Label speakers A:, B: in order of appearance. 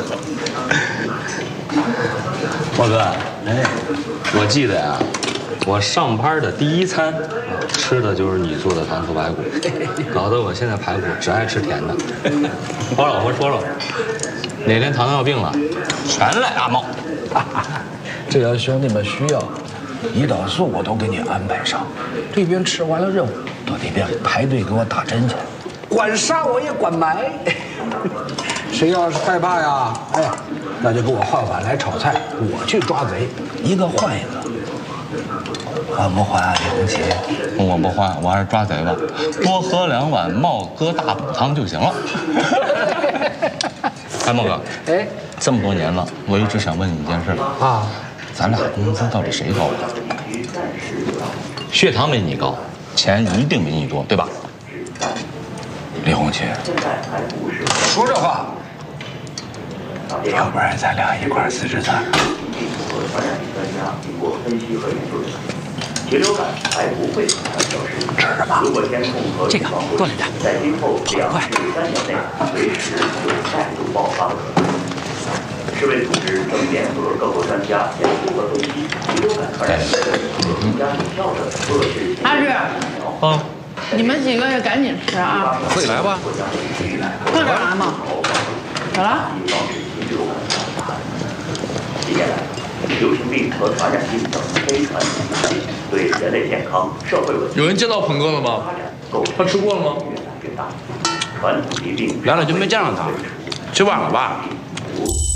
A: 莫哥，哎，我记得呀，我上班的第一餐吃的就是你做的糖醋排骨，搞得我现在排骨只爱吃甜的。我老婆说了，哪天糖尿病了，全赖阿茂。
B: 只要兄弟们需要，胰岛素我都给你安排上。这边吃完了任务，到那边排队给我打针去。管杀我也管埋。谁要是害怕呀，哎，那就给我换碗来炒菜，我去抓贼，一个换一个。换不换啊，李红旗？
A: 我不换，我还是抓贼吧，多喝2碗茂哥大补汤就行了。哎，茂哥，哎，这么多年了，我一直想问你一件事啊，咱俩工资到底谁高啊？血糖没你高，钱一定没你多，对吧？
B: 李红旗，说这话，要不然咱俩一块辞职算了。
C: 禽流感还不会产生消失。
B: 吃什么？
C: 如果监控和
D: 这个多来点，
C: 在今后2至3秒内随时有再度爆发的可能。世卫组织正联合各国专家研究和分析禽流感传染病更加有效的遏制。
E: 阿志，你们几个也赶紧吃啊！
F: 自己来吧。
E: 快点来嘛！咋了？
C: 近年来，流行病和传染病等非传染病对人类健康、社会稳定。
F: 有人见到鹏哥了吗？他吃过了吗？
C: 越来越大，传统疾病
G: 来了就没见着他，去晚了吧？